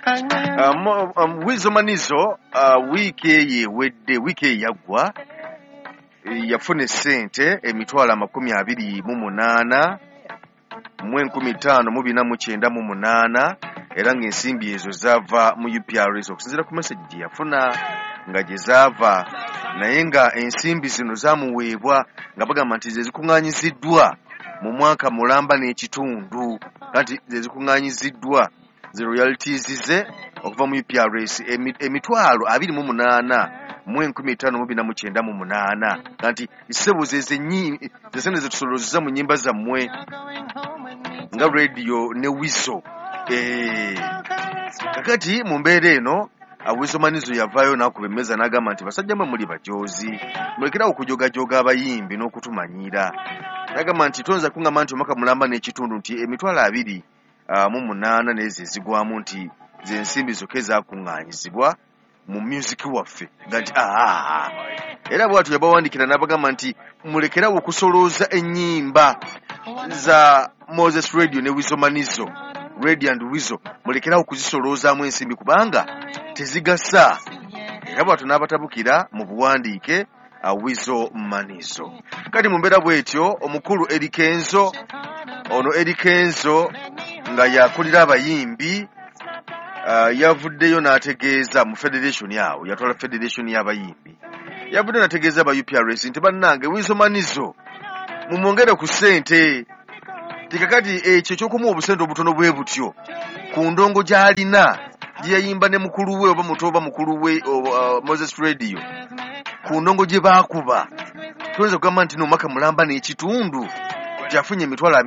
Wizo Manizo wiki ewedde wiki yagwa yafuna sente emitwalo 28 mu 1549 era ng'ensimbi ezo zaava mu UPRS okusinziira ku message gye yafuna nga gye zaava, naye nga ensimbi zino zaamuweebwa nga bagamba nti ze zikuŋŋaanyiziddwa mu mwaka mulamba n'ekitundu, kati ze zikuŋŋaanyiziddwa ze royalties ze okuva mu UPRS emitwalo 28 mu 1549 kanti isebo zezene zetusolozza mu nnyimba zammwe nga radio ne Wizo. Kakati mu mbeera eno Wizo Manizo yavaayo n'akuba emmeza n'agamba nti basajja mwe muli bajoozi, mulekerawo okujogajoga abayimbi n'okutumanyira. N'agamba nti tonza kuŋŋamba nti omwaka mulamba n'ekitundu nti emitwalo 28 n'ezo ezigwamu nti ze nsimbi zokka ezaakuŋŋaanyizibwa mu music waffe nti era bw'atyo yabawandikira n'abagamba nti mulekerawo okusolooza ennyimba za Moses Radio ne Wizo Manizo, Radio and Wizo, mulekerawo okuzisoloozaamu ensimbi kubanga tezigasa. Era bw'atyo n'abatabukira mu buwandiike Wizo Manizo. Kati mu mbeera bw'etyo omukulu Eddie Kenzo, ono Eddie Kenzo nga yakulira abayimbi yavuddeyo n'ategeeza mu federation yawo, yatwala federation y'abayimbi, yavuddeyo n'ategeeza aba UPRS nti bannange Wizo Manizo mumwongere ku ssente, tikakati ekyo ky'okumuwa obusente obutono bwe butyo ku ndongo gy'alina gye yayimba ne mukulu we oba muto oba mukulu we Moses Radio, ku ndongo gye baakuba tuyinza kugamba nti n'omwaka mulamba n'ekitundu kyafunye emitwalo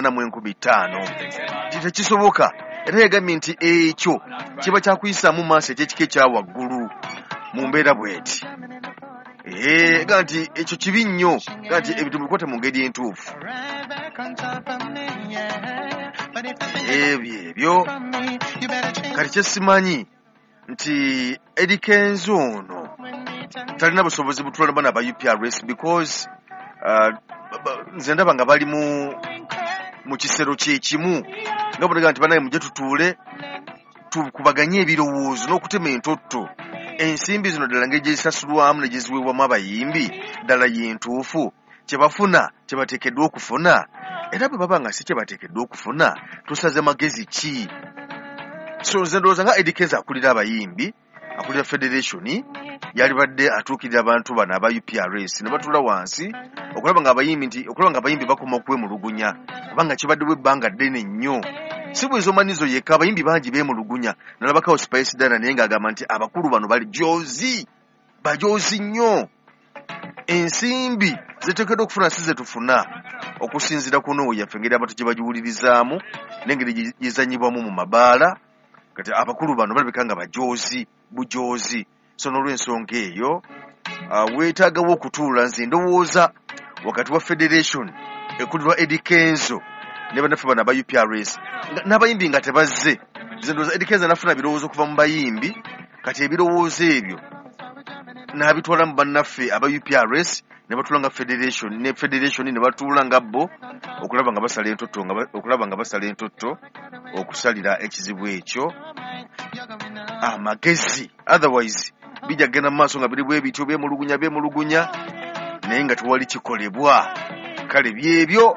28,500 tekisoboka. Era yagambye nti ekyo kiba kyakuyisaamu maaso ekyekika ekya waggulu mu mbeera bw'eti. Ga nti ekyo kibi nnyo, ga nti ebintu bikwate mu ngeri entuufu. Ebyo kati kyesimanyi nti Eddie Kenzo ono talina busobozi butwala bana ba UPRS because nze ndaba nga bali mu kisero kyekimu nga bulaga nti banaye mujje tutuule tukubaganye ebirowoozo n'okutema entotto. Ensimbi zino ddala ngeri gye zisasulwamu ne gye ziweebwamu abayimbi ddala y'entuufu, kye bafuna kye bateekeddwa okufuna, era bwe baba nga si kye bateekeddwa okufuna tusaze magezi ki? So nze ndowooza nga Eddie Kenzo akulira abayimbi, akulira federation, yali badde atuukirira abantu bano aba UPRS ne batuula wansi okulaba nga abayimbi bakoma okwemulugunya, kubanga kibaddewo ebbanga ddene nnyo. Si Wizo Manizo yekka, abayimbi bangi beemulugunya. Nalabakawo Spice Dana naye ng'agamba nti abakulu bano bali bajoozi nnyo. Ensimbi ziteekeddwa okufuna si ze tufuna, okusinziira ku noowo yaffe engeri abantu gye bagiwulirizaamu n'engeri gye zanyibwamu mu mabaala. Kati abakulu bano balabika nga bujoozi. So n'olw'ensonga eyo weetaagawo okutuula, nze ndowooza wakati wa federation ekulirwa Eddie Kenzo ne bannaffe bano aba UPRS n'abayimbi nga tebazze, nze ndowooza Eddie Kenzo nafuna birowoozo okuva mu bayimbi, kati ebirowoozo ebyo n'abitwala mu bannaffe aba UPRS ne batuula nga federation ne batuula nga bo okulaba nga basala entotto okusalira ekizibu ekyo amagezi. Otherwise bijja kgenda mu maaso nga biri bwe bityo beemulugunya naye nga tewali kikolebwa. Kale byebyo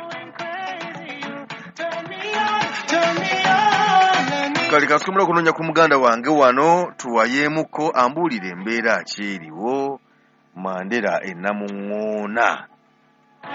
kale kasumula okunoonya ku muganda wange wano tuwayeemuko ambuulire embeera ki eriwo Mandera e Namuŋŋoona.